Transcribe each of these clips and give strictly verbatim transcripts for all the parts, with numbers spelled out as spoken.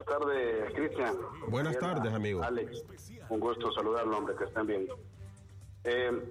tardes, Cristian. Buenas Bien, tardes, amigo. Alex, un gusto saludarlo, hombre, que estén bien. Eh,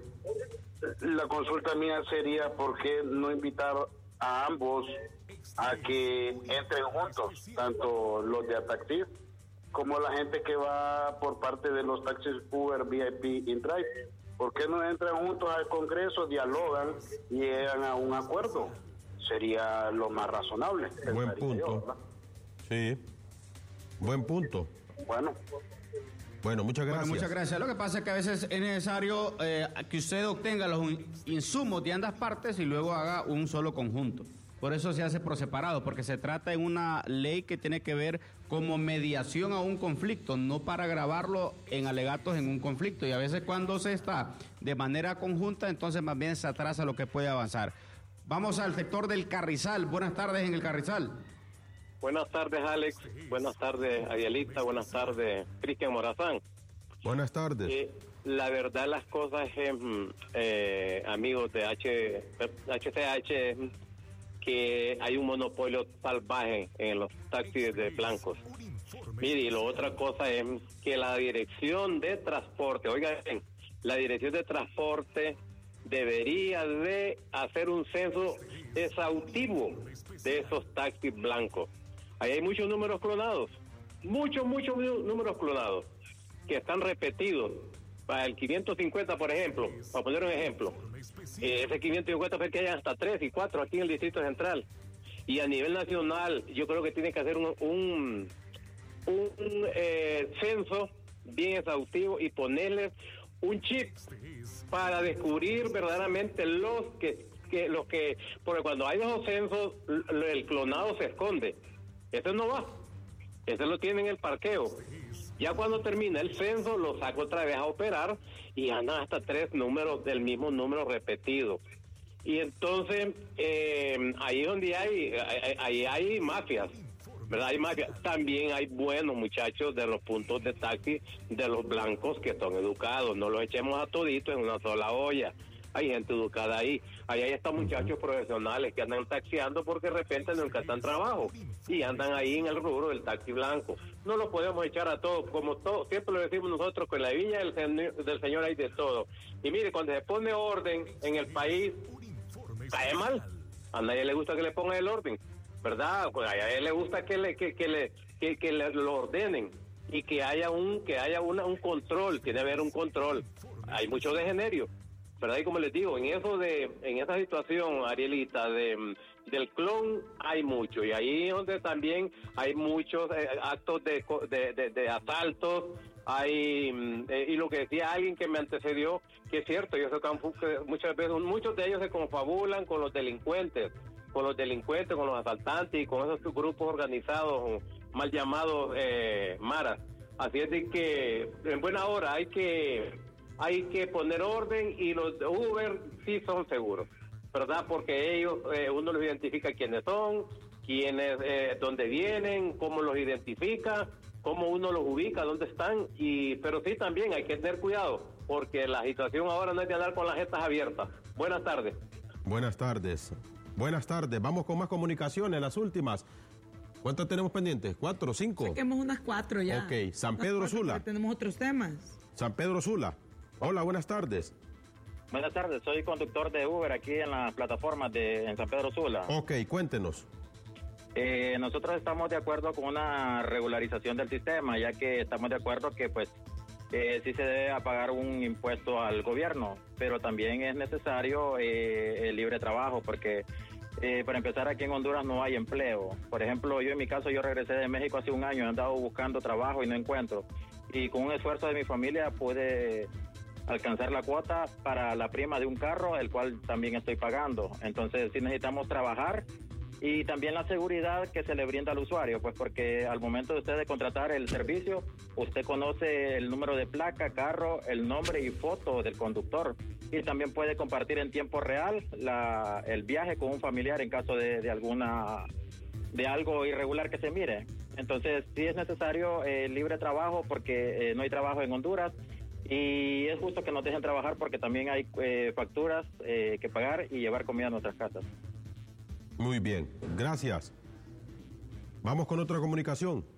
la consulta mía sería por qué no invitar a ambos a que entren juntos, tanto los de Ataxis como la gente que va por parte de los taxis Uber, V I P, InDrive. ¿Por qué no entran juntos al Congreso, dialogan y llegan a un acuerdo? Sería lo más razonable. Buen punto. Yo, sí. Buen punto. Bueno. Bueno, muchas gracias. Bueno, muchas gracias. Lo que pasa es que a veces es necesario eh, que usted obtenga los insumos de ambas partes y luego haga un solo conjunto. Por eso se hace por separado, porque se trata de una ley que tiene que ver como mediación a un conflicto, no para grabarlo en alegatos en un conflicto. Y a veces cuando se está de manera conjunta, entonces más bien se atrasa lo que puede avanzar. Vamos al sector del Carrizal. Buenas tardes en el Carrizal. Buenas tardes, Alex. Buenas tardes, Arielita. Buenas tardes, Cristian Morazán. Buenas tardes. Eh, la verdad, las cosas, eh, eh, amigos de H, H C H, que hay un monopolio salvaje en los taxis de blancos. Mire, y la otra cosa es que la dirección de transporte, oigan, la dirección de transporte debería de hacer un censo exhaustivo de esos taxis blancos. Ahí hay muchos números clonados, muchos, muchos números clonados que están repetidos. Para el quinientos cincuenta, por ejemplo, para poner un ejemplo, eh, ese quinientos cincuenta fue que hay hasta tres y cuatro aquí en el Distrito Central. Y a nivel nacional, yo creo que tiene que hacer un, un, un eh, censo bien exhaustivo y ponerle un chip para descubrir verdaderamente los que, que los que, porque cuando hay esos censos, el clonado se esconde. Ese no va, ese lo tiene en el parqueo. Ya cuando termina el censo, lo saco otra vez a operar y andan hasta tres números del mismo número repetido. Y entonces, eh, ahí es donde hay, ahí hay mafias, ¿verdad? Hay mafias. También hay buenos muchachos de los puntos de taxi, de los blancos que son educados. No los echemos a toditos en una sola olla. Hay gente educada ahí. Ahí hay estos muchachos profesionales que andan taxiando porque de repente no encuentran trabajo y andan ahí en el rubro del taxi blanco. No lo podemos echar a todos, como todo, siempre lo decimos nosotros, con la viña del, sen- del Señor hay de todo. Y mire, cuando se pone orden en el país, cae mal. A nadie le gusta que le pongan el orden, ¿verdad? Pues a nadie le gusta que le que, que le que, que le, lo ordenen y que haya un que haya una, un control. Tiene que haber un control. Hay mucho degenerio, ¿verdad? Y como les digo, en eso de, en esa situación, Arielita, de del clon hay mucho, y ahí es donde también hay muchos eh, actos de, de, de, de asaltos, hay, eh, y lo que decía alguien que me antecedió, que es cierto, ellos se, muchas veces, muchos de ellos se confabulan con los delincuentes, con los delincuentes, con los asaltantes y con esos grupos organizados, mal llamados eh, maras. Así es de que, en buena hora, hay que hay que poner orden, y los de Uber sí son seguros, ¿verdad? Porque ellos, eh, uno los identifica quiénes son, quiénes, eh, dónde vienen, cómo los identifica, cómo uno los ubica, dónde están, y pero sí también hay que tener cuidado, porque la situación ahora no es de andar con las jetas abiertas. Buenas tardes. Buenas tardes. Buenas tardes. Vamos con más comunicaciones, las últimas. ¿Cuántas tenemos pendientes? ¿Cuatro, cinco? Saquemos unas cuatro ya. Ok, San Pedro Sula. Tenemos otros temas. San Pedro Sula. Hola, buenas tardes. Buenas tardes, soy conductor de Uber aquí en las plataformas de en San Pedro Sula. Ok, cuéntenos. Eh, nosotros estamos de acuerdo con una regularización del sistema, ya que estamos de acuerdo que pues eh, sí se debe pagar un impuesto al gobierno, pero también es necesario eh, el libre trabajo, porque eh, para empezar, aquí en Honduras no hay empleo. Por ejemplo, yo en mi caso, yo regresé de México hace un año, he andado buscando trabajo y no encuentro, y con un esfuerzo de mi familia pude alcanzar la cuota para la prima de un carro, el cual también estoy pagando. Entonces sí necesitamos trabajar, y también la seguridad que se le brinda al usuario, pues porque al momento de usted de contratar el servicio, usted conoce el número de placa, carro, el nombre y foto del conductor, y también puede compartir en tiempo real la, el viaje con un familiar en caso de, de alguna de algo irregular que se mire. Entonces sí es necesario eh, libre trabajo, porque eh, no hay trabajo en Honduras. Y es justo que nos dejen trabajar, porque también hay eh, facturas eh, que pagar y llevar comida a nuestras casas. Muy bien, gracias. Vamos con otra comunicación.